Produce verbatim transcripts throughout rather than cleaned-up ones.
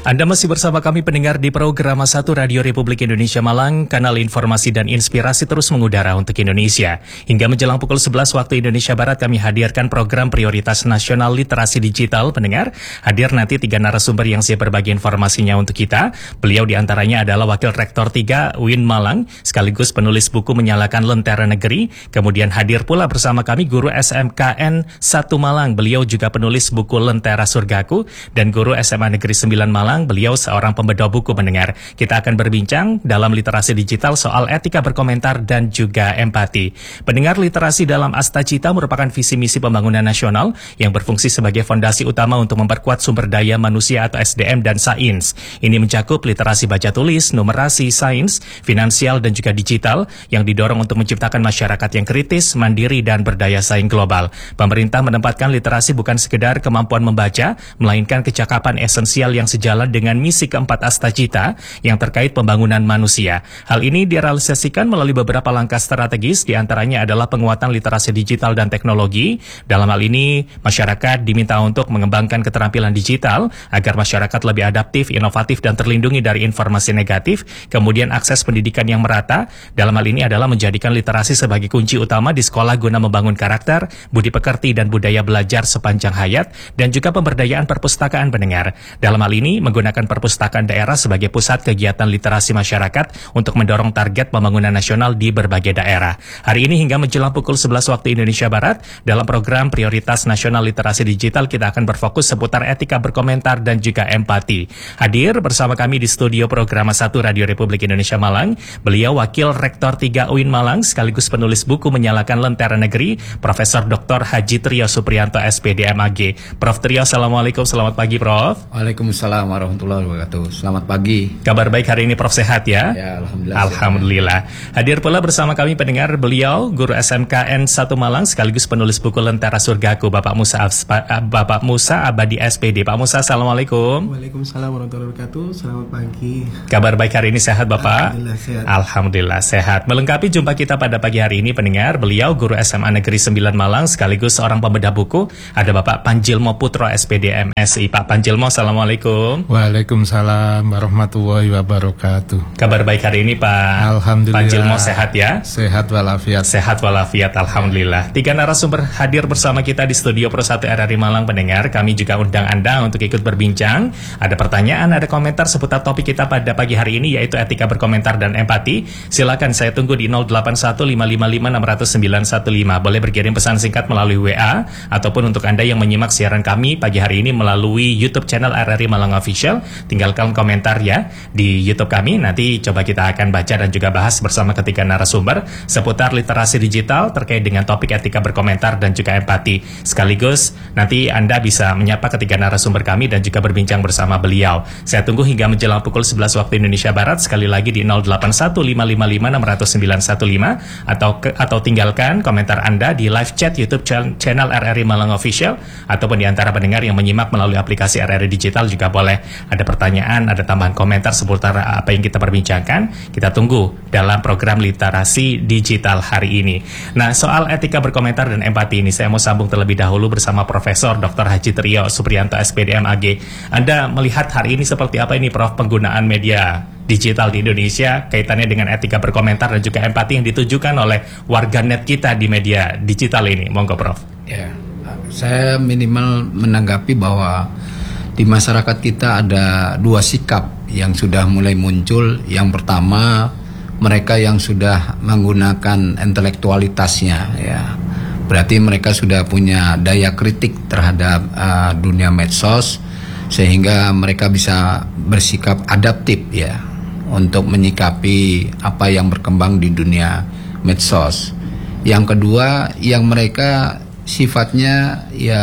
Anda masih bersama kami pendengar di program satu Radio Republik Indonesia Malang, kanal informasi dan inspirasi terus mengudara untuk Indonesia. Hingga menjelang pukul sebelas waktu Indonesia Barat kami hadirkan program prioritas nasional literasi digital. Pendengar, hadir nanti tiga narasumber yang siap berbagi informasinya untuk kita. Beliau diantaranya adalah Wakil Rektor tiga U I N Malang, sekaligus penulis buku Menyalakan Lentera Negeri. Kemudian hadir pula bersama kami Guru S M K N satu Malang, beliau juga penulis buku Lentera Surgaku. Dan Guru S M A Negeri sembilan Malang, beliau seorang pembedah buku. Mendengar, kita akan berbincang dalam literasi digital soal etika berkomentar dan juga empati. Pendengar, literasi dalam Astacita merupakan visi misi pembangunan nasional yang berfungsi sebagai fondasi utama untuk memperkuat sumber daya manusia atau S D M dan sains. Ini mencakup literasi baca tulis, numerasi, sains, finansial dan juga digital yang didorong untuk menciptakan masyarakat yang kritis, mandiri dan berdaya saing global. Pemerintah menempatkan literasi bukan sekedar kemampuan membaca, melainkan kecakapan esensial yang sejalan dengan misi keempat Astacita yang terkait pembangunan manusia. Hal ini direalisasikan melalui beberapa langkah strategis, diantaranya adalah penguatan literasi digital dan teknologi. Dalam hal ini, masyarakat diminta untuk mengembangkan keterampilan digital agar masyarakat lebih adaptif, inovatif, dan terlindungi dari informasi negatif. Kemudian akses pendidikan yang merata. Dalam hal ini adalah menjadikan literasi sebagai kunci utama di sekolah guna membangun karakter, budi pekerti, dan budaya belajar sepanjang hayat, dan juga pemberdayaan perpustakaan. Pendengar, dalam hal ini menggunakan perpustakaan daerah sebagai pusat kegiatan literasi masyarakat untuk mendorong target pembangunan nasional di berbagai daerah. Hari ini hingga menjelang pukul sebelas waktu Indonesia Barat, dalam program Prioritas Nasional Literasi Digital kita akan berfokus seputar etika berkomentar dan juga empati. Hadir bersama kami di studio program satu Radio Republik Indonesia Malang, beliau Wakil Rektor tiga U I N Malang sekaligus penulis buku Menyalakan Lentera Negeri, Profesor Doktor Haji Trio Supriyanto S P D M A G. Prof Trio, Assalamualaikum, selamat pagi Prof. Waalaikumsalam warahmatullahi wabarakatuh. Selamat pagi. Kabar baik hari ini Prof, sehat ya? Ya, Alhamdulillah. Alhamdulillah. Hadir pula bersama kami pendengar beliau Guru S M K N satu Malang sekaligus penulis buku Lentera Surgaku, Bapak Musa Bapak Musa Abadi S P D. Pak Musa, Assalamualaikum. Waalaikumsalam warahmatullahi wabarakatuh. Selamat pagi. Kabar baik hari ini sehat Bapak? Alhamdulillah sehat. Alhamdulillah sehat. Melengkapi jumpa kita pada pagi hari ini pendengar, beliau Guru S M A Negeri sembilan Malang sekaligus seorang pembedah buku. Ada Bapak Panjilmo Putro S P D M Si. Pak Panjilmo, Assalamualaikum. Waalaikumsalam warahmatullahi wabarakatuh. Kabar baik hari ini Pak. Alhamdulillah. Panjilmo sehat ya? Sehat walafiat. Sehat walafiat, Alhamdulillah. Tiga narasumber hadir bersama kita di studio Pro satu R R I Malang pendengar. Kami juga undang Anda untuk ikut berbincang. Ada pertanyaan, ada komentar seputar topik kita pada pagi hari ini, yaitu etika berkomentar dan empati. Silakan saya tunggu di nol delapan satu lima lima lima enam nol nol sembilan satu lima. Boleh berkirim pesan singkat melalui W A, ataupun untuk Anda yang menyimak siaran kami pagi hari ini melalui YouTube channel R R I Malang Official, tinggalkan komentar ya di YouTube kami. Nanti coba kita akan baca dan juga bahas bersama ketiga narasumber seputar literasi digital terkait dengan topik etika berkomentar dan juga empati. Sekaligus nanti Anda bisa menyapa ketiga narasumber kami dan juga berbincang bersama beliau. Saya tunggu hingga menjelang pukul sebelas waktu Indonesia Barat, sekali lagi di nol delapan satu lima lima lima enam nol nol sembilan satu lima, atau ke, atau tinggalkan komentar Anda di live chat YouTube channel R R I Malang Official, ataupun di antara pendengar yang menyimak melalui aplikasi R R I Digital juga boleh. Ada pertanyaan, ada tambahan komentar seputar apa yang kita perbincangkan, kita tunggu dalam program literasi digital hari ini. Nah, soal etika berkomentar dan empati ini saya mau sambung terlebih dahulu bersama Profesor Doktor Haji Trio Supriyanto S P D M A G. Anda melihat hari ini seperti apa ini Prof, penggunaan media digital di Indonesia kaitannya dengan etika berkomentar dan juga empati yang ditujukan oleh warganet kita di media digital ini? Monggo Prof. Ya, saya minimal menanggapi bahwa di masyarakat kita ada dua sikap yang sudah mulai muncul. Yang pertama, mereka yang sudah menggunakan intelektualitasnya, ya, berarti mereka sudah punya daya kritik terhadap uh, dunia medsos, sehingga mereka bisa bersikap adaptif ya untuk menyikapi apa yang berkembang di dunia medsos. Yang kedua, yang mereka sifatnya ya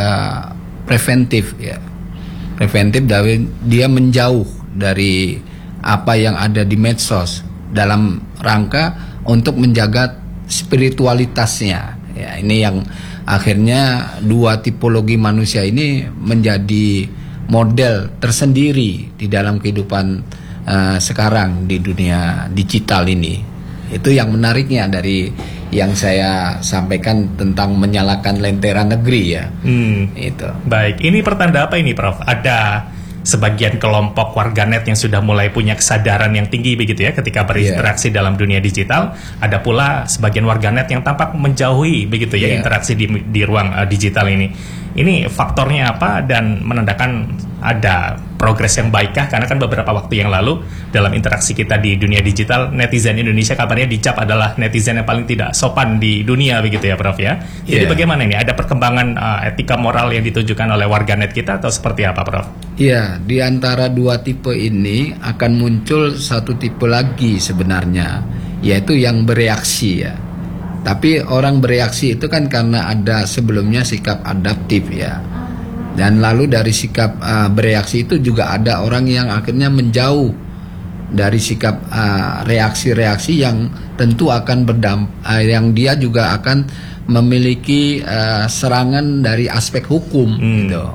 preventif ya. Preventif dari dia menjauh dari apa yang ada di medsos dalam rangka untuk menjaga spiritualitasnya. Ya, ini yang akhirnya dua tipologi manusia ini menjadi model tersendiri di dalam kehidupan uh, sekarang di dunia digital ini. Itu yang menariknya dari yang saya sampaikan tentang menyalakan lentera negeri ya. Hmm. Itu. Baik, ini pertanda apa ini Prof? Ada sebagian kelompok warganet yang sudah mulai punya kesadaran yang tinggi begitu ya ketika berinteraksi yeah. dalam dunia digital. Ada pula sebagian warganet yang tampak menjauhi begitu ya yeah. interaksi di, di ruang uh, digital ini. Ini faktornya apa dan menandakan ada progres yang baikkah? Karena kan beberapa waktu yang lalu dalam interaksi kita di dunia digital, netizen Indonesia kabarnya dicap adalah netizen yang paling tidak sopan di dunia begitu ya Prof ya. Jadi yeah. bagaimana ini? Ada perkembangan uh, etika moral yang ditujukan oleh warganet kita atau seperti apa Prof? Iya, di antara dua tipe ini akan muncul satu tipe lagi sebenarnya, yaitu yang bereaksi ya. Tapi orang bereaksi itu kan karena ada sebelumnya sikap adaptif ya. Dan lalu dari sikap uh, bereaksi itu juga ada orang yang akhirnya menjauh dari sikap uh, reaksi-reaksi yang tentu akan berdampak, uh, yang dia juga akan memiliki uh, serangan dari aspek hukum hmm. gitu.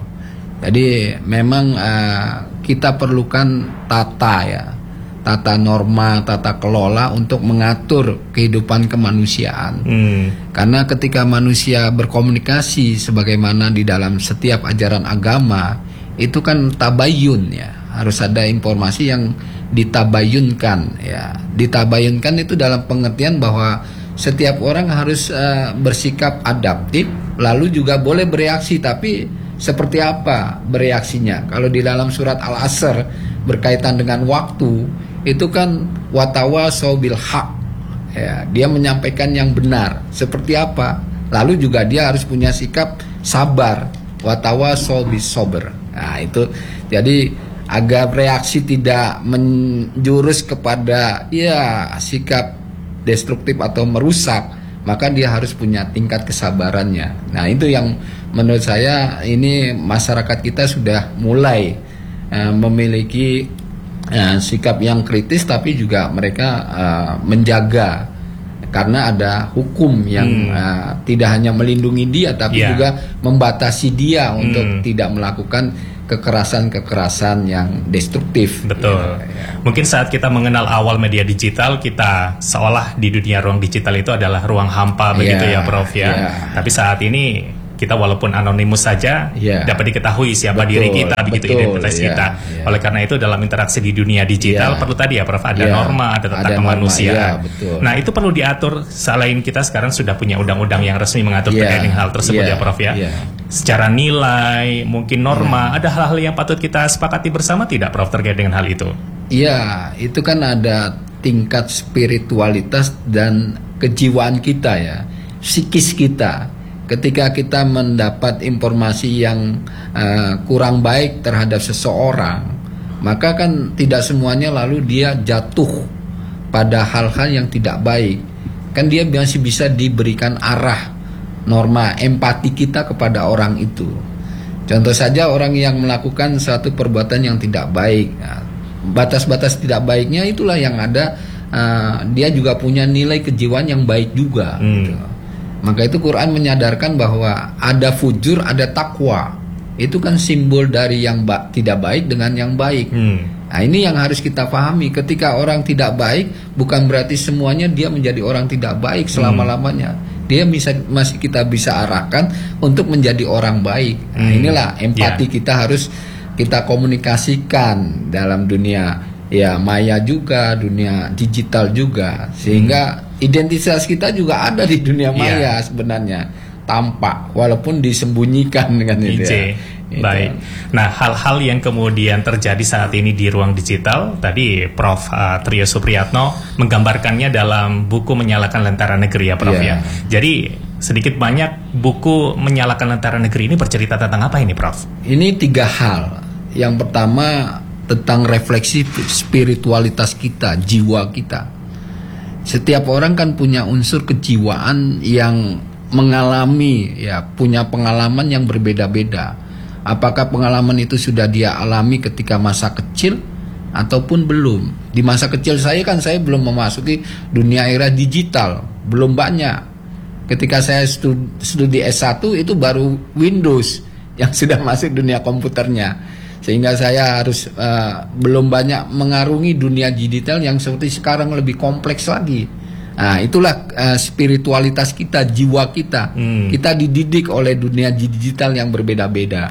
Jadi memang uh, kita perlukan tata ya. Tata norma, tata kelola untuk mengatur kehidupan kemanusiaan. Hmm. Karena ketika manusia berkomunikasi sebagaimana di dalam setiap ajaran agama, itu kan tabayun ya. Harus ada informasi yang ditabayunkan ya. Ditabayunkan itu dalam pengertian bahwa setiap orang harus uh, bersikap adaptif, lalu juga boleh bereaksi, tapi seperti apa bereaksinya? Kalau di dalam surat Al-Asr berkaitan dengan waktu, itu kan watawasau bil haq ya, dia menyampaikan yang benar seperti apa, lalu juga dia harus punya sikap sabar, watawasau bis sabr. Nah itu jadi agar reaksi tidak menjurus kepada ya sikap destruktif atau merusak, maka dia harus punya tingkat kesabarannya. Nah itu yang menurut saya ini masyarakat kita sudah mulai uh, memiliki Uh, sikap yang kritis, tapi juga mereka uh, menjaga karena ada hukum yang hmm. uh, tidak hanya melindungi dia tapi yeah. juga membatasi dia hmm. untuk tidak melakukan kekerasan-kekerasan yang destruktif. Betul. Ya, ya. Mungkin saat kita mengenal awal media digital, kita seolah di dunia ruang digital itu adalah ruang hampa begitu ya, ya Prof ya. ya. Tapi saat ini kita walaupun anonimus saja yeah. dapat diketahui siapa betul, diri kita, begitu betul, identitas yeah, kita. Yeah. Oleh karena itu dalam interaksi di dunia digital yeah. perlu tadi ya Prof ada yeah. norma, ada tata kemanusiaan. Yeah, nah itu perlu diatur. Selain kita sekarang sudah punya undang-undang yang resmi mengatur yeah. terkait dengan hal tersebut yeah. ya Prof ya. Yeah. Secara nilai, mungkin norma, yeah. ada hal-hal yang patut kita sepakati bersama tidak Prof terkait dengan hal itu? Iya, yeah, itu kan ada tingkat spiritualitas dan kejiwaan kita ya, psikis kita. Ketika kita mendapat informasi yang uh, kurang baik terhadap seseorang, maka kan tidak semuanya lalu dia jatuh pada hal-hal yang tidak baik. Kan dia masih bisa diberikan arah, norma, empati kita kepada orang itu. Contoh saja orang yang melakukan suatu perbuatan yang tidak baik, nah, batas-batas tidak baiknya itulah yang ada, uh, dia juga punya nilai kejiwaan yang baik juga. Hmm. Gitu. Maka itu Quran menyadarkan bahwa ada fujur, ada takwa. Itu kan simbol dari yang ba- tidak baik dengan yang baik. hmm. Nah ini yang harus kita pahami. Ketika orang tidak baik, bukan berarti semuanya dia menjadi orang tidak baik selama-lamanya. Dia bisa, masih kita bisa arahkan untuk menjadi orang baik. Nah hmm. inilah empati yeah. kita harus kita komunikasikan dalam dunia ya maya juga, dunia digital juga, sehingga hmm. identitas kita juga ada di dunia maya yeah. sebenarnya, tampak walaupun disembunyikan dengan itu ya. Baik. Nah, hal-hal yang kemudian terjadi saat ini di ruang digital, tadi Prof uh, Trio Supriyatno menggambarkannya dalam buku Menyalakan Lentera Negeri ya Prof yeah. ya. Jadi sedikit banyak buku Menyalakan Lentera Negeri ini bercerita tentang apa ini Prof? Ini tiga hal. Yang pertama tentang refleksi spiritualitas kita, jiwa kita. Setiap orang kan punya unsur kejiwaan yang mengalami, ya punya pengalaman yang berbeda-beda. Apakah pengalaman itu sudah dia alami ketika masa kecil ataupun belum? Di masa kecil saya kan saya belum memasuki dunia era digital, belum banyak. Ketika saya studi, studi S satu itu baru Windows yang sudah masuk dunia komputernya. Sehingga saya harus uh, belum banyak mengarungi dunia digital yang seperti sekarang lebih kompleks lagi. Nah itulah uh, spiritualitas kita, jiwa kita. hmm. Kita dididik oleh dunia digital yang berbeda-beda.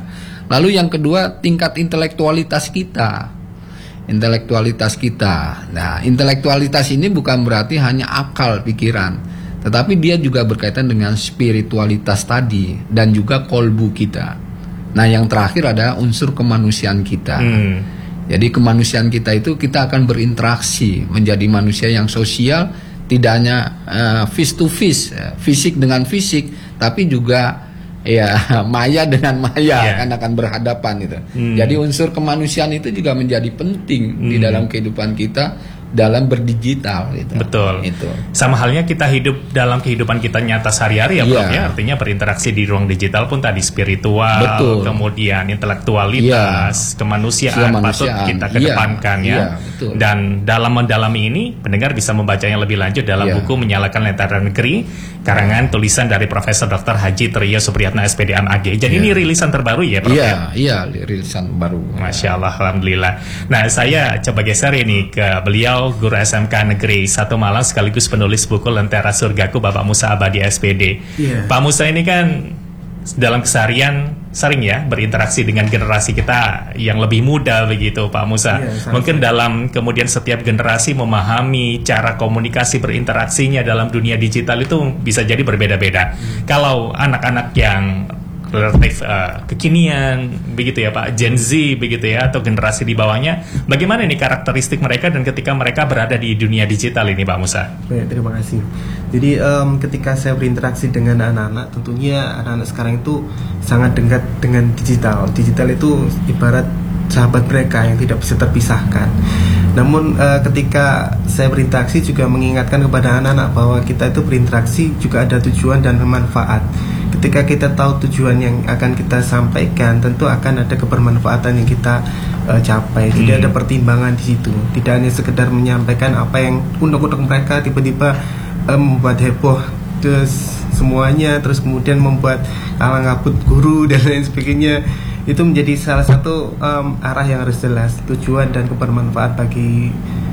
Lalu yang kedua, tingkat intelektualitas kita. Intelektualitas kita. Nah, intelektualitas ini bukan berarti hanya akal pikiran, tetapi dia juga berkaitan dengan spiritualitas tadi dan juga kolbu kita. Nah, yang terakhir adalah unsur kemanusiaan kita. Hmm. Jadi kemanusiaan kita itu kita akan berinteraksi menjadi manusia yang sosial, tidak hanya uh, face to face, uh, fisik dengan fisik, tapi juga ya maya dengan maya, yeah. kan akan berhadapan itu. Hmm. Jadi unsur kemanusiaan itu juga menjadi penting hmm. di dalam kehidupan kita dalam berdigital gitu. Betul. Itu. Sama halnya kita hidup dalam kehidupan kita nyata sehari-hari ya, yeah. Prof ya. Artinya berinteraksi di ruang digital pun tadi spiritual, betul. Kemudian intelektualitas, yeah. kemanusiaan, kemanusiaan patut kita kedepankan yeah. ya. Yeah, betul. Dan dalam mendalami ini, pendengar bisa membacanya lebih lanjut dalam yeah. buku Menyalakan Lentera Negeri, karangan tulisan dari Profesor Doktor Haji Trio Supriyatna S P D M A G. Jadi yeah. ini rilisan terbaru ya, Prof? Iya, yeah, iya, yeah, rilisan baru. Masya Allah, alhamdulillah. Nah, saya coba geser ini ke beliau, guru S M K Negeri satu Malang sekaligus penulis buku Lentera Surgaku, Bapak Musa Abadi S P D. Yeah. Pak Musa ini kan dalam keseharian sering ya berinteraksi dengan generasi kita yang lebih muda begitu, Pak Musa. Yeah, mungkin dalam kemudian setiap generasi memahami cara komunikasi berinteraksinya dalam dunia digital itu bisa jadi berbeda-beda. Hmm. Kalau anak-anak yang relatif uh, kekinian begitu ya Pak, Gen Z begitu ya, atau generasi di bawahnya, bagaimana ini karakteristik mereka dan ketika mereka berada di dunia digital ini, Pak Musa? Baik, terima kasih. Jadi um, ketika saya berinteraksi dengan anak-anak, tentunya anak-anak sekarang itu sangat dekat dengan digital. Digital itu ibarat sahabat mereka yang tidak bisa terpisahkan. Namun uh, ketika saya berinteraksi juga mengingatkan kepada anak-anak bahwa kita itu berinteraksi juga ada tujuan dan manfaat. Ketika kita tahu tujuan yang akan kita sampaikan, tentu akan ada kebermanfaatan yang kita uh, capai. Jadi hmm. ada pertimbangan di situ. Tidak hanya sekedar menyampaikan apa yang untuk-untuk mereka tiba-tiba um, membuat heboh terus semuanya, terus kemudian membuat kalang kabut guru dan lain sebagainya. Itu menjadi salah satu um, arah yang harus jelas, tujuan dan kebermanfaat bagi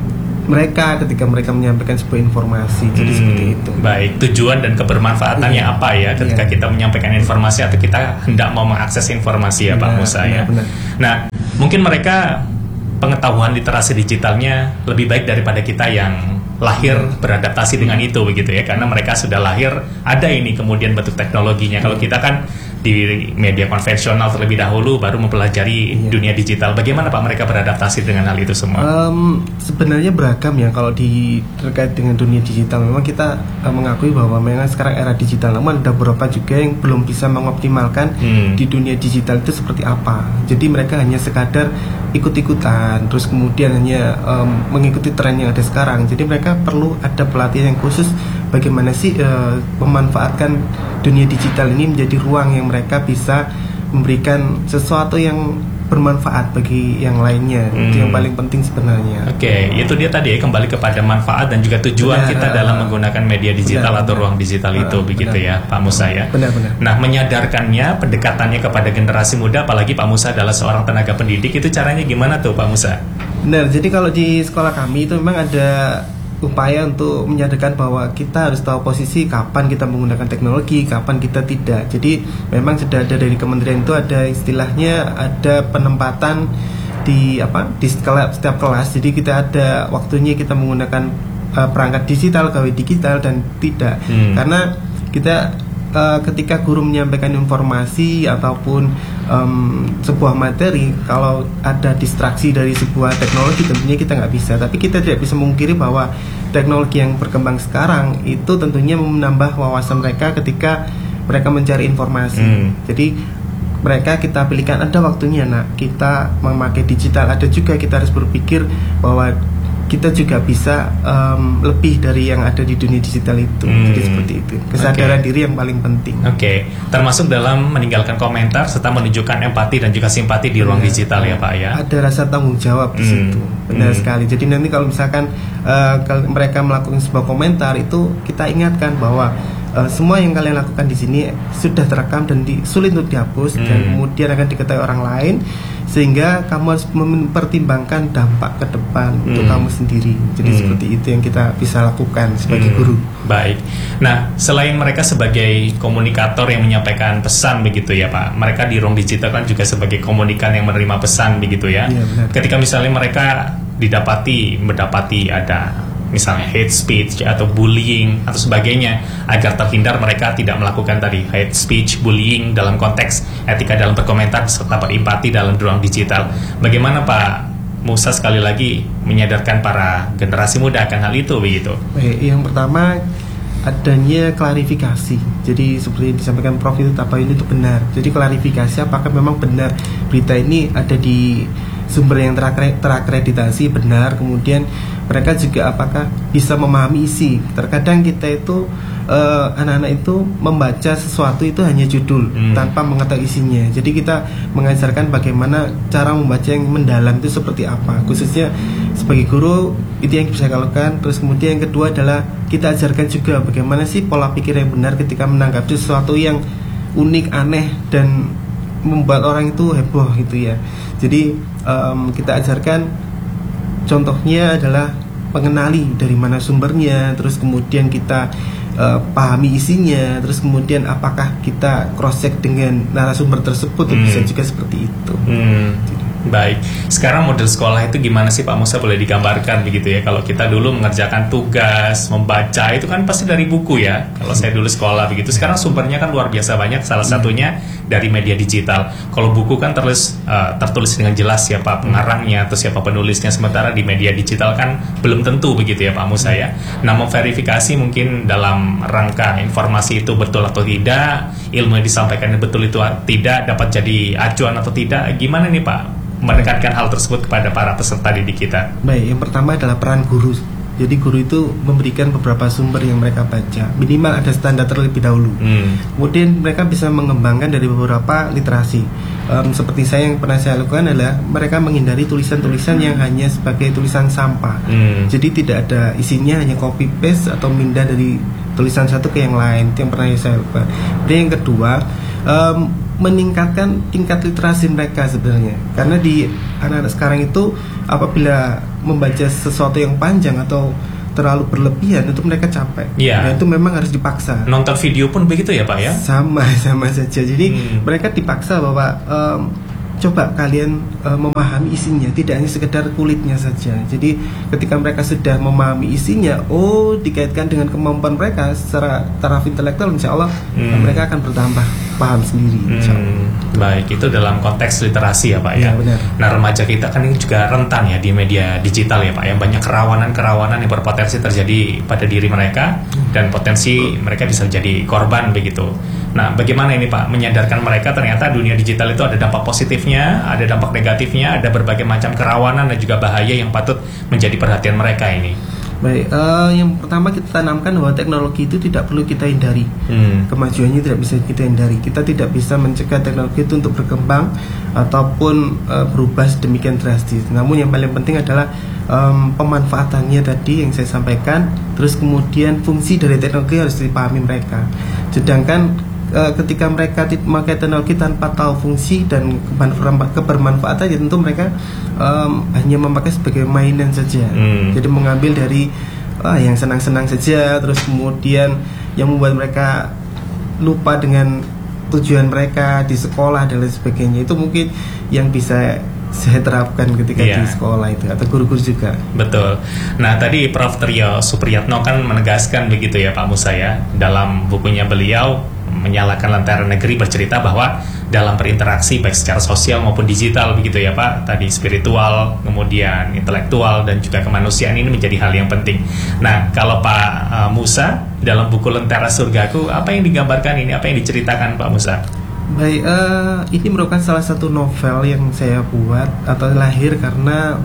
mereka ketika mereka menyampaikan sebuah informasi. Jadi hmm, seperti itu. Baik, tujuan dan kebermanfaatannya iya. apa ya ketika iya. kita menyampaikan informasi atau kita hendak mau mengakses informasi ya, ya Pak Musa ya. Benar. Nah, mungkin mereka pengetahuan literasi digitalnya lebih baik daripada kita yang lahir beradaptasi dengan itu begitu ya, karena mereka sudah lahir ada ini kemudian bentuk teknologinya. Kalau kita kan di media konvensional terlebih dahulu baru mempelajari iya. dunia digital. Bagaimana Pak mereka beradaptasi dengan hal itu semua? Um, sebenarnya beragam ya kalau di terkait dengan dunia digital. Memang kita uh, mengakui bahwa memang sekarang era digital, namun ada beberapa juga yang belum bisa mengoptimalkan hmm. di dunia digital itu seperti apa. Jadi mereka hanya sekadar ikut-ikutan, terus kemudian hanya um, mengikuti tren yang ada sekarang. Jadi mereka perlu ada pelatihan yang khusus bagaimana sih uh, memanfaatkan dunia digital ini menjadi ruang yang mereka bisa memberikan sesuatu yang bermanfaat bagi yang lainnya. hmm. Itu yang paling penting sebenarnya. Oke, okay, itu dia tadi ya, kembali kepada manfaat dan juga tujuan benar, kita dalam menggunakan media digital benar, atau benar. ruang digital uh, itu benar, begitu ya Pak Musa ya. Benar-benar. Nah, menyadarkannya, pendekatannya kepada generasi muda, apalagi Pak Musa adalah seorang tenaga pendidik, itu caranya gimana tuh Pak Musa? Benar, jadi kalau di sekolah kami itu memang ada upaya untuk menyadarkan bahwa kita harus tahu posisi kapan kita menggunakan teknologi, kapan kita tidak. Jadi memang sudah ada dari kementerian itu ada istilahnya ada penempatan di apa di setiap kelas. Jadi kita ada waktunya kita menggunakan uh, perangkat digital, gawe digital dan tidak. Hmm. Karena kita uh, ketika guru menyampaikan informasi ataupun um, sebuah materi, kalau ada distraksi dari sebuah teknologi tentunya kita nggak bisa. Tapi kita tidak bisa memungkiri bahwa teknologi yang berkembang sekarang itu tentunya menambah wawasan mereka ketika mereka mencari informasi. Hmm. Jadi mereka kita pilihkan ada waktunya nak kita memakai digital. Ada juga kita harus berpikir bahwa kita juga bisa um, lebih dari yang ada di dunia digital itu. hmm. Jadi seperti itu, kesadaran okay. diri yang paling penting. Oke, okay. Termasuk dalam meninggalkan komentar serta menunjukkan empati dan juga simpati di ruang ya, digital ya Pak ya. Ada rasa tanggung jawab di hmm. situ, benar hmm. sekali. Jadi nanti kalau misalkan uh, kalau mereka melakukan sebuah komentar itu kita ingatkan bahwa uh, semua yang kalian lakukan di sini sudah terekam dan di, sulit untuk dihapus hmm. dan kemudian akan diketahui orang lain, sehingga kamu harus mempertimbangkan dampak ke depan hmm. untuk kamu sendiri. Jadi hmm. seperti itu yang kita bisa lakukan sebagai hmm. guru. Baik. Nah, selain mereka sebagai komunikator yang menyampaikan pesan begitu ya Pak, mereka di ruang digital kan juga sebagai komunikan yang menerima pesan begitu ya. Ya, benar. Ketika misalnya mereka didapati mendapati ada misalnya hate speech atau bullying atau sebagainya, agar terhindar mereka tidak melakukan tadi hate speech, bullying dalam konteks etika dalam berkomentar serta berempati dalam ruang digital. Bagaimana Pak Musa sekali lagi menyadarkan para generasi muda akan hal itu begitu? Baik, yang pertama adanya klarifikasi. Jadi seperti yang disampaikan Prof itu Tabayun itu benar. Jadi klarifikasi apakah memang benar berita ini ada di sumber yang terakreditasi benar, kemudian mereka juga apakah bisa memahami isi. Terkadang kita itu uh, anak-anak itu membaca sesuatu itu hanya judul hmm. tanpa mengetahui isinya. Jadi kita mengajarkan bagaimana cara membaca yang mendalam itu seperti apa. Khususnya sebagai guru itu yang bisa lakukan. Terus kemudian yang kedua adalah kita ajarkan juga bagaimana sih pola pikir yang benar ketika menanggapi sesuatu yang unik, aneh dan membuat orang itu heboh gitu ya. Jadi um, kita ajarkan, contohnya adalah mengenali dari mana sumbernya, terus kemudian kita uh, pahami isinya, terus kemudian apakah kita cross check dengan narasumber tersebut, hmm. bisa juga seperti itu. Hmm. Baik, sekarang model sekolah itu gimana sih Pak Musa, boleh digambarkan begitu ya? Kalau kita dulu mengerjakan tugas, membaca itu kan pasti dari buku ya. Kalau saya dulu sekolah begitu, sekarang sumbernya kan luar biasa banyak. Salah satunya dari media digital. Kalau buku kan tertulis uh, tertulis dengan jelas siapa pengarangnya atau siapa penulisnya. Sementara di media digital kan belum tentu begitu ya Pak Musa ya. Nah, memverifikasi mungkin dalam rangka informasi itu betul atau tidak, ilmu yang disampaikan betul itu tidak, dapat jadi acuan atau tidak. Gimana nih Pak mendekatkan hal tersebut kepada para peserta didik kita? Baik, yang pertama adalah peran guru. Jadi guru itu memberikan beberapa sumber yang mereka baca, minimal ada standar terlebih dahulu. hmm. Kemudian mereka bisa mengembangkan dari beberapa literasi. um, Seperti saya yang pernah saya lakukan adalah mereka menghindari tulisan-tulisan yang hanya sebagai tulisan sampah. hmm. Jadi tidak ada isinya, hanya copy paste atau mindah dari tulisan satu ke yang lain. Itu yang pernah saya lakukan. Dan yang kedua, um, meningkatkan tingkat literasi mereka sebenarnya. Karena di anak-anak sekarang itu apabila membaca sesuatu yang panjang atau terlalu berlebihan itu mereka capek. Yeah. Nah, itu memang harus dipaksa. Nonton video pun begitu ya Pak ya? Sama, sama saja. Jadi hmm. mereka dipaksa bahwa um, coba kalian uh, memahami isinya, tidak hanya sekedar kulitnya saja. Jadi ketika mereka sudah memahami isinya, oh dikaitkan dengan kemampuan mereka secara taraf intelektual, insya Allah hmm. mereka akan bertambah paham sendiri. Insya Allah. Hmm. Baik, itu dalam konteks literasi ya Pak ya. Ya, benar. Nah, remaja kita kan ini juga rentan ya di media digital ya Pak, yang banyak kerawanan-kerawanan yang berpotensi terjadi pada diri mereka dan potensi mereka bisa jadi korban begitu. Nah, bagaimana ini Pak menyadarkan mereka ternyata dunia digital itu ada dampak positifnya, ada dampak negatifnya, ada berbagai macam kerawanan dan juga bahaya yang patut menjadi perhatian mereka ini? Baik, uh, yang pertama kita tanamkan bahwa teknologi itu tidak perlu kita hindari. hmm. Kemajuannya tidak bisa kita hindari. Kita tidak bisa mencegah teknologi itu untuk berkembang ataupun uh, berubah sedemikian drastis. Namun yang paling penting adalah um, pemanfaatannya tadi yang saya sampaikan. Terus kemudian fungsi dari teknologi harus dipahami mereka. Sedangkan ketika mereka memakai teknologi tanpa tahu fungsi dan kebermanfaatan, ya tentu mereka um, hanya memakai sebagai mainan saja. hmm. Jadi mengambil dari ah, yang senang-senang saja, terus kemudian yang membuat mereka lupa dengan tujuan mereka di sekolah dan lain sebagainya. Itu mungkin yang bisa saya terapkan ketika yeah. di sekolah itu, atau guru-guru juga. Betul. Nah, tadi Profesor Trio Supriyatno kan menegaskan begitu ya Pak Musa ya, dalam bukunya beliau Menyalakan Lentera Negeri bercerita bahwa dalam berinteraksi baik secara sosial maupun digital begitu ya Pak, tadi spiritual, kemudian intelektual dan juga kemanusiaan ini menjadi hal yang penting. Nah, kalau Pak uh, Musa dalam buku Lentera Surgaku, apa yang digambarkan ini, apa yang diceritakan Pak Musa? Baik, uh, ini merupakan salah satu novel yang saya buat atau lahir karena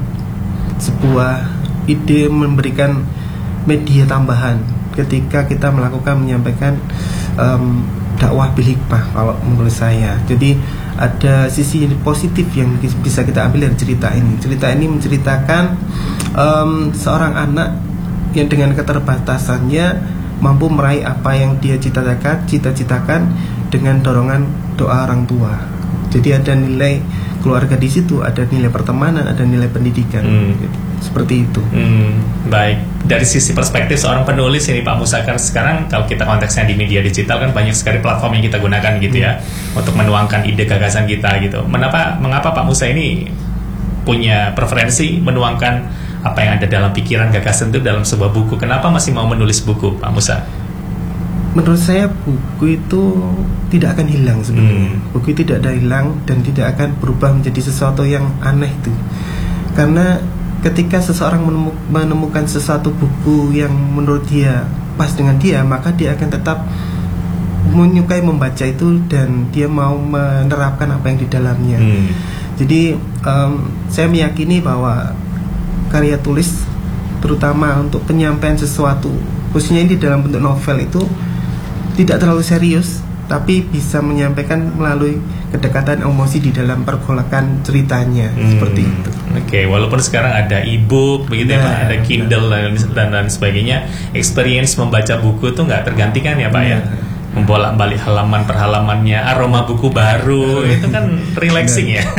sebuah ide memberikan media tambahan ketika kita melakukan menyampaikan um, dakwah bil hikmah kalau menurut saya. Jadi ada sisi positif yang bisa kita ambil dari cerita ini. Cerita ini menceritakan um, seorang anak yang dengan keterbatasannya mampu meraih apa yang dia cita-citakan, cita-citakan dengan dorongan doa orang tua. Jadi ada nilai keluarga di situ, ada nilai pertemanan, ada nilai pendidikan, hmm. gitu. Seperti itu. Hmm, baik. Dari sisi perspektif seorang penulis ini Pak Musa, kan sekarang kalau kita konteksnya di media digital kan banyak sekali platform yang kita gunakan gitu ya, hmm. untuk menuangkan ide gagasan kita gitu. Mengapa, mengapa Pak Musa ini punya preferensi menuangkan apa yang ada dalam pikiran gagasan itu dalam sebuah buku? Kenapa masih mau menulis buku, Pak Musa? Menurut saya buku itu tidak akan hilang sebenarnya. Hmm. Buku itu tidak ada hilang dan tidak akan berubah menjadi sesuatu yang aneh itu. Karena ketika seseorang menemukan sesuatu buku yang menurut dia pas dengan dia, maka dia akan tetap menyukai membaca itu dan dia mau menerapkan apa yang di dalamnya. Hmm. Jadi um, saya meyakini bahwa karya tulis, terutama untuk penyampaian sesuatu, khususnya ini dalam bentuk novel, itu tidak terlalu serius, tapi bisa menyampaikan melalui kedekatan emosi di dalam pergolakan ceritanya, hmm. seperti itu. Oke, okay, walaupun sekarang ada e-book, begitu nah, ya Pak, ada Kindle dan, dan dan sebagainya, experience membaca buku itu nggak tergantikan ya Pak nah. ya. Membolak-balik halaman per halamannya, aroma buku baru, itu kan relaxing ya.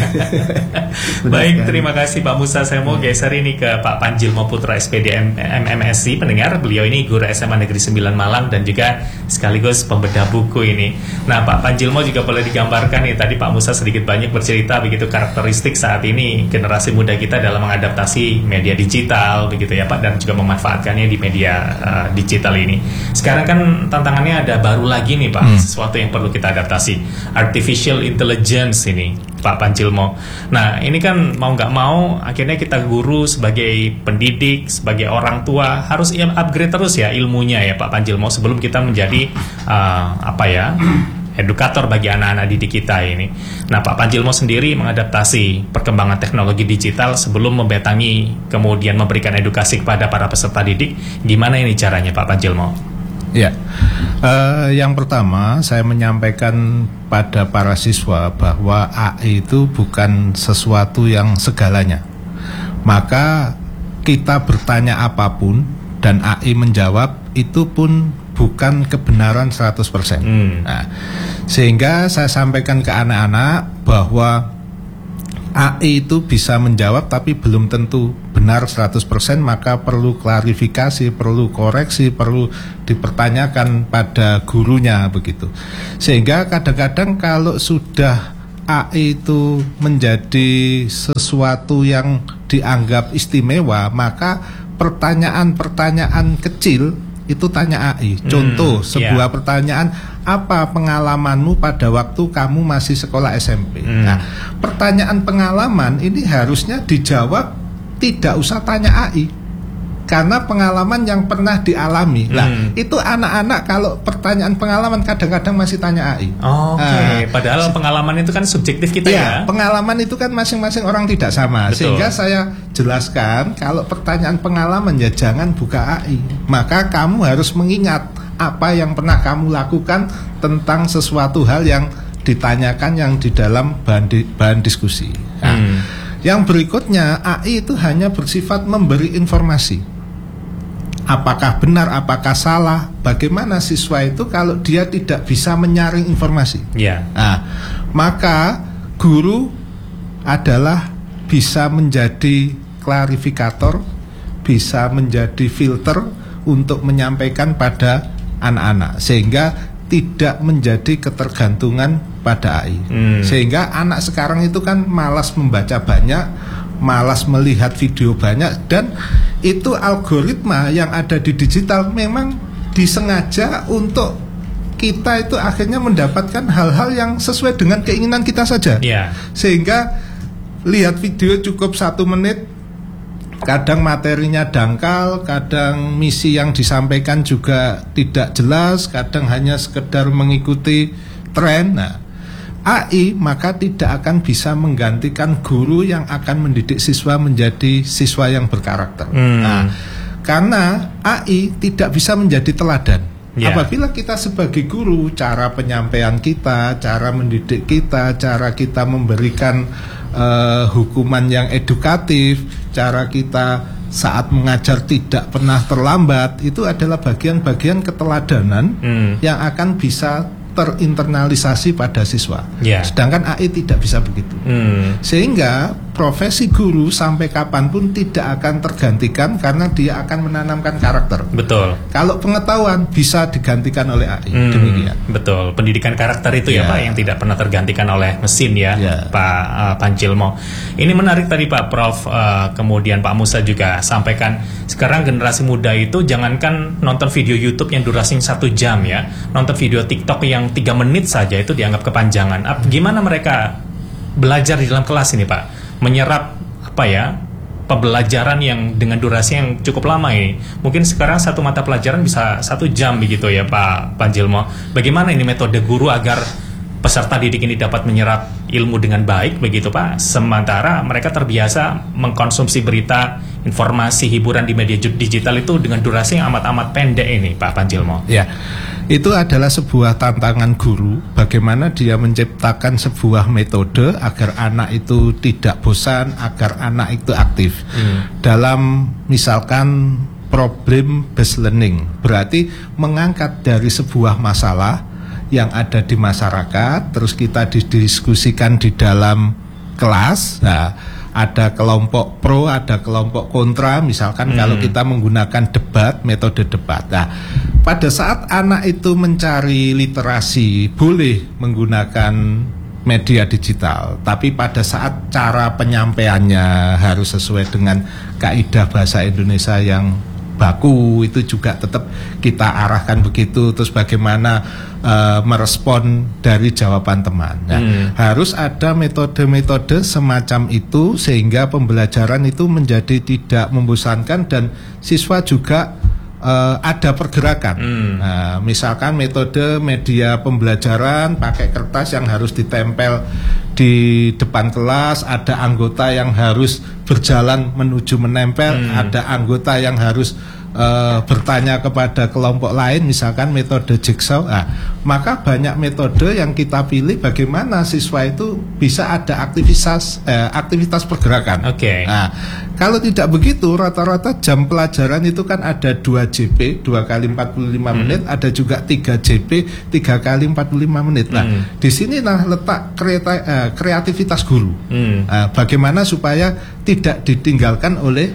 Baik, terima kasih Pak Musa. Saya mau geser ini ke Pak Panjilmo Putra S P D M M S I pendengar. Beliau ini guru S M A Negeri sembilan Malang dan juga sekaligus pembedah buku ini. Nah, Pak Panjilmo juga boleh digambarkan nih, tadi Pak Musa sedikit banyak bercerita begitu karakteristik saat ini generasi muda kita dalam mengadaptasi media digital begitu ya Pak, dan juga memanfaatkannya di media uh, digital ini. Sekarang kan tantangannya ada baru lagi nih Pak, hmm. sesuatu yang perlu kita adaptasi, artificial intelligence ini Pak Panjilmo. Nah ini kan mau nggak mau akhirnya kita guru sebagai pendidik, sebagai orang tua harus upgrade terus ya ilmunya ya Pak Panjilmo, sebelum kita menjadi uh, apa ya edukator bagi anak-anak didik kita ini. Nah Pak Panjilmo sendiri mengadaptasi perkembangan teknologi digital sebelum membetangi kemudian memberikan edukasi kepada para peserta didik. Gimana ini caranya Pak Panjilmo? Ya, uh, yang pertama saya menyampaikan pada para siswa bahwa A I itu bukan sesuatu yang segalanya. Maka kita bertanya apapun dan A I menjawab, itu pun bukan kebenaran seratus persen. Hmm. Nah, sehingga saya sampaikan ke anak-anak bahwa A I itu bisa menjawab tapi belum tentu benar seratus persen, maka perlu klarifikasi, perlu koreksi, perlu dipertanyakan pada gurunya begitu. Sehingga kadang-kadang kalau sudah A I itu menjadi sesuatu yang dianggap istimewa, maka pertanyaan-pertanyaan kecil itu tanya A I. Contoh, hmm, sebuah yeah. pertanyaan, apa pengalamanmu pada waktu kamu masih sekolah S M P? Hmm. Nah, pertanyaan pengalaman ini harusnya dijawab, tidak usah tanya A I, karena pengalaman yang pernah dialami. Nah, hmm. itu anak-anak kalau pertanyaan pengalaman kadang-kadang masih tanya A I. Oh, Oke, okay. nah, padahal pengalaman itu kan subjektif kita ya. Ya, pengalaman itu kan masing-masing orang tidak sama. Betul. Sehingga saya jelaskan kalau pertanyaan pengalaman ya jangan buka A I. Maka kamu harus mengingat apa yang pernah kamu lakukan tentang sesuatu hal yang ditanyakan yang di dalam bahan, di, bahan diskusi. Nah, hmm. yang berikutnya, A I itu hanya bersifat memberi informasi. Apakah benar, apakah salah, bagaimana siswa itu kalau dia tidak bisa menyaring informasi. Yeah. Nah, maka guru adalah bisa menjadi klarifikator, bisa menjadi filter untuk menyampaikan pada anak-anak, sehingga tidak menjadi ketergantungan pada A I. Hmm. Sehingga anak sekarang itu kan malas membaca banyak, malas melihat video banyak, dan itu algoritma yang ada di digital memang disengaja untuk kita itu akhirnya mendapatkan hal-hal yang sesuai dengan keinginan kita saja. Yeah. Sehingga lihat video cukup satu menit, kadang materinya dangkal, kadang misi yang disampaikan juga tidak jelas, kadang hanya sekedar mengikuti tren. Nah, A I maka tidak akan bisa menggantikan guru yang akan mendidik siswa menjadi siswa yang berkarakter. Hmm. Nah, karena A I tidak bisa menjadi teladan. Yeah. Apabila kita sebagai guru, cara penyampaian kita, cara mendidik kita, cara kita memberikan uh, hukuman yang edukatif, cara kita saat mengajar tidak pernah terlambat, itu adalah bagian-bagian keteladanan hmm. yang akan bisa terinternalisasi pada siswa. Yeah. Sedangkan A I tidak bisa begitu. Hmm. Sehingga profesi guru sampai kapanpun tidak akan tergantikan karena dia akan menanamkan karakter. Betul. Kalau pengetahuan bisa digantikan oleh A I. Hmm. Demikian. Betul. Pendidikan karakter itu yeah. ya Pak yang tidak pernah tergantikan oleh mesin ya, yeah. Pak uh, Panjilmo. Ini menarik tadi Pak Prof uh, kemudian Pak Musa juga sampaikan sekarang generasi muda itu jangankan nonton video YouTube yang durasinya satu jam ya, nonton video TikTok yang tiga menit saja itu dianggap kepanjangan. Gimana mereka belajar di dalam kelas ini Pak? Menyerap apa ya pembelajaran yang dengan durasi yang cukup lama ini. Mungkin sekarang satu mata pelajaran bisa satu jam begitu ya Pak Panjilmo. Bagaimana ini metode guru agar peserta didik ini dapat menyerap ilmu dengan baik begitu Pak? Sementara mereka terbiasa mengkonsumsi berita, informasi, hiburan di media digital itu dengan durasi yang amat-amat pendek ini Pak Panjilmo. Ya. Itu adalah sebuah tantangan guru, bagaimana dia menciptakan sebuah metode agar anak itu tidak bosan, agar anak itu aktif. Hmm. Dalam misalkan problem based learning, berarti mengangkat dari sebuah masalah yang ada di masyarakat, terus kita didiskusikan di dalam kelas. Nah, ada kelompok pro, ada kelompok kontra. Misalkan hmm. kalau kita menggunakan debat, metode debat. Nah, pada saat anak itu mencari literasi, boleh menggunakan media digital, tapi pada saat cara penyampaiannya harus sesuai dengan kaidah bahasa Indonesia yang baku, itu juga tetap kita arahkan begitu. Terus bagaimana uh, merespon dari jawaban teman. Nah, hmm. harus ada metode-metode semacam itu sehingga pembelajaran itu menjadi tidak membosankan dan siswa juga uh, ada pergerakan. Hmm. Nah, misalkan metode media pembelajaran pakai kertas yang harus ditempel di depan kelas, ada anggota yang harus berjalan menuju menempel, hmm. ada anggota yang harus uh, bertanya kepada kelompok lain, misalkan metode jigsaw. Nah, maka banyak metode yang kita pilih bagaimana siswa itu bisa ada aktivitas eh, aktivitas pergerakan. Oke. Okay. Nah, kalau tidak begitu, rata-rata jam pelajaran itu kan ada dua J P, dua kali empat puluh lima hmm. menit, ada juga tiga J P, tiga kali empat puluh lima menit. Nah, hmm. di sini nah letak kreata, eh, kreativitas guru. Hmm. Nah, bagaimana supaya tidak ditinggalkan oleh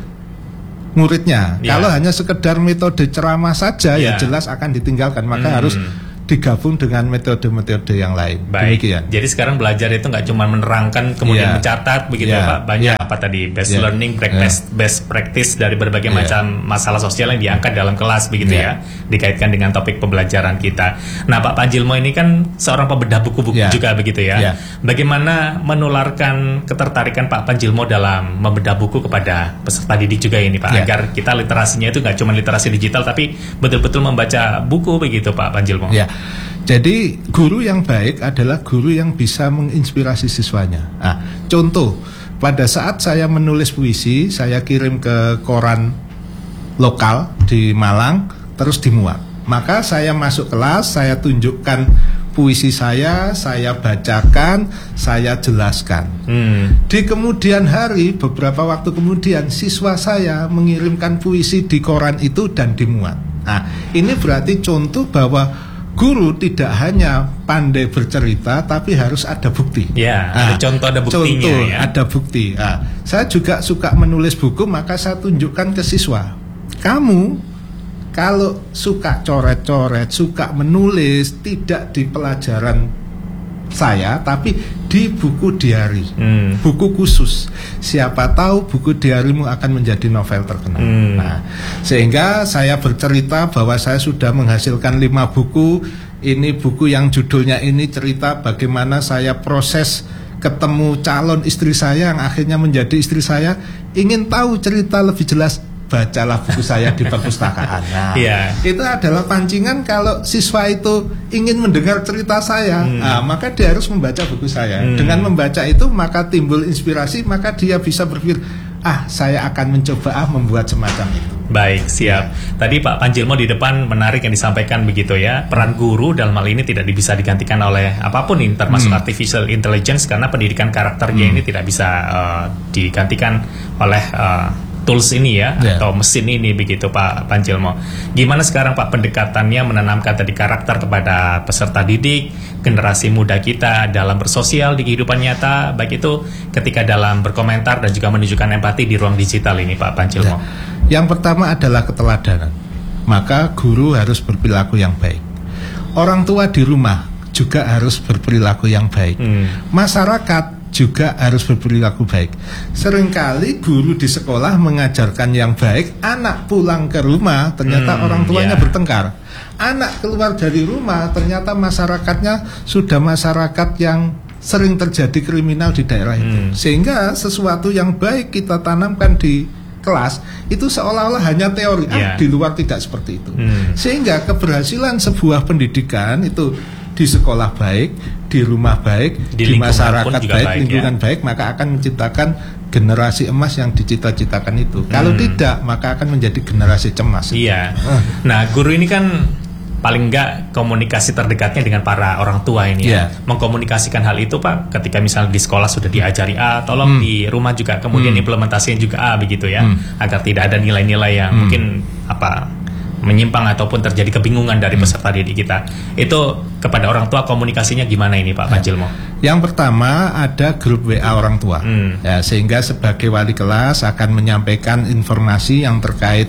muridnya. Yeah. Kalau hanya sekedar metode ceramah saja, yeah. ya jelas akan ditinggalkan. Maka hmm. harus digabung dengan metode-metode yang lain. Baik. Demikian. Jadi sekarang belajar itu nggak cuma menerangkan kemudian yeah. mencatat begitu yeah. Pak. Banyak yeah. apa tadi best yeah. learning, practice, yeah. best practice dari berbagai yeah. macam masalah sosial yang diangkat dalam kelas begitu yeah. ya. Dikaitkan dengan topik pembelajaran kita. Nah, Pak Panjilmo ini kan seorang pembedah buku-buku yeah. juga begitu ya. Yeah. Bagaimana menularkan ketertarikan Pak Panjilmo dalam membedah buku kepada peserta didik juga ini Pak, yeah. agar kita literasinya itu nggak cuma literasi digital tapi betul-betul membaca buku begitu Pak Panjilmo. Yeah. Jadi guru yang baik adalah guru yang bisa menginspirasi siswanya. Nah, contoh, pada saat saya menulis puisi, saya kirim ke koran lokal di Malang, terus dimuat. Maka saya masuk kelas, saya tunjukkan puisi saya, saya bacakan, saya jelaskan. Hmm. Di kemudian hari, beberapa waktu kemudian, siswa saya mengirimkan puisi di koran itu dan dimuat. Nah, ini berarti contoh bahwa guru tidak hanya pandai bercerita, tapi harus ada bukti. Ya, nah, ada contoh, ada buktinya. Contoh, ya. ada bukti. Nah, saya juga suka menulis buku, maka saya tunjukkan ke siswa. Kamu kalau suka coret-coret, suka menulis, tidak di pelajaran saya, tapi di buku diari, hmm. buku khusus. Siapa tahu buku diarimu akan menjadi novel terkenal. Hmm. Nah, sehingga saya bercerita bahwa saya sudah menghasilkan lima buku. Ini buku yang judulnya ini cerita bagaimana saya proses ketemu calon istri saya yang akhirnya menjadi istri saya. Ingin tahu cerita lebih jelas, bacalah buku saya di perpustakaan. Nah, yeah. itu adalah pancingan kalau siswa itu ingin mendengar cerita saya, hmm. nah, maka dia harus membaca buku saya. Hmm. Dengan membaca itu maka timbul inspirasi, maka dia bisa berpikir, ah saya akan mencoba ah membuat semacam itu. Baik, siap. Tadi Pak Panjilmo di depan menarik yang disampaikan begitu ya. Peran guru dalam hal ini tidak bisa digantikan oleh apapun ini, termasuk hmm. artificial intelligence, karena pendidikan karakternya hmm. ini tidak bisa uh, digantikan oleh uh, tools ini ya, yeah. atau mesin ini begitu Pak Panjilmo. Gimana sekarang Pak pendekatannya menanamkan tadi karakter kepada peserta didik, generasi muda kita dalam bersosial di kehidupan nyata, baik itu ketika dalam berkomentar dan juga menunjukkan empati di ruang digital ini Pak Panjilmo. Yeah. Yang pertama adalah keteladanan. Maka guru harus berperilaku yang baik. Orang tua di rumah juga harus berperilaku yang baik. Hmm. Masyarakat juga harus berperilaku baik. Seringkali guru di sekolah mengajarkan yang baik, anak pulang ke rumah ternyata hmm, orang tuanya yeah. bertengkar. Anak keluar dari rumah ternyata masyarakatnya sudah masyarakat yang sering terjadi kriminal di daerah itu. Hmm. Sehingga sesuatu yang baik kita tanamkan di kelas itu seolah-olah hanya teori, yeah. ah, di luar tidak seperti itu. Hmm. Sehingga keberhasilan sebuah pendidikan itu di sekolah baik, di rumah baik, di, di masyarakat baik, baik lingkungan ya. baik, maka akan menciptakan generasi emas yang dicita-citakan itu. Hmm. Kalau tidak, maka akan menjadi generasi cemas. Iya. Uh. Nah, guru ini kan paling enggak komunikasi terdekatnya dengan para orang tua ini ya. Yeah. Mengkomunikasikan hal itu Pak, ketika misalnya di sekolah sudah diajari A, tolong hmm. di rumah juga kemudian hmm. implementasinya juga A begitu ya, hmm. agar tidak ada nilai-nilai yang hmm. mungkin apa menyimpang ataupun terjadi kebingungan dari peserta didik kita. Itu kepada orang tua komunikasinya gimana ini Pak Panjilmo? Yang pertama ada grup W A orang tua, hmm. ya, sehingga sebagai wali kelas akan menyampaikan informasi yang terkait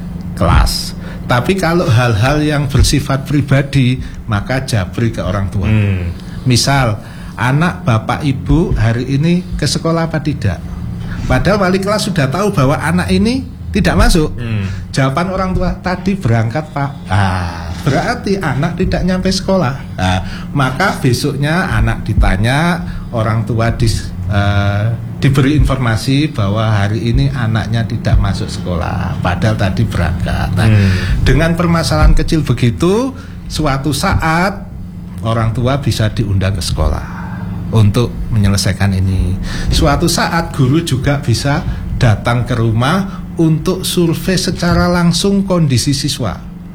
kelas. Tapi kalau hal-hal yang bersifat pribadi maka japri ke orang tua. Hmm. Misal anak bapak ibu hari ini ke sekolah apa tidak? Padahal wali kelas sudah tahu bahwa anak ini tidak masuk. Hmm. Jawaban orang tua tadi berangkat Pak. Ah, berarti anak tidak nyampe sekolah. Nah, maka besoknya anak ditanya, orang tua di, uh, diberi informasi bahwa hari ini anaknya tidak masuk sekolah, padahal tadi berangkat. Nah, hmm. dengan permasalahan kecil begitu, suatu saat orang tua bisa diundang ke sekolah untuk menyelesaikan ini. Suatu saat guru juga bisa datang ke rumah untuk survei secara langsung kondisi siswa.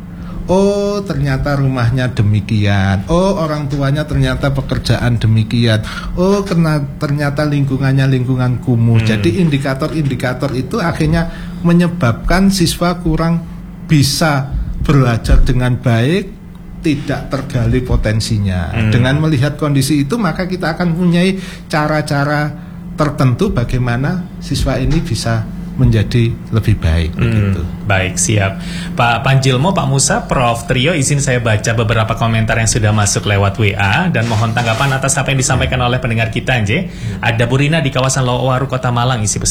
Oh, ternyata rumahnya demikian. Oh, orang tuanya ternyata pekerjaan demikian. Oh, kena, ternyata lingkungannya lingkungan kumuh. Hmm. Jadi indikator-indikator itu akhirnya menyebabkan siswa kurang bisa belajar dengan baik, tidak tergali potensinya. Hmm. Dengan melihat kondisi itu, maka kita akan mempunyai cara-cara tertentu bagaimana siswa ini bisa menjadi lebih baik. Hmm, begitu. Baik, siap Pak Panjilmo, Pak Musa, Prof Trio, izin saya baca beberapa komentar yang sudah masuk lewat W A dan mohon tanggapan atas apa yang disampaikan oleh pendengar kita. Nje. Ada Bu Rina di kawasan Lowaru Kota Malang, isi pesan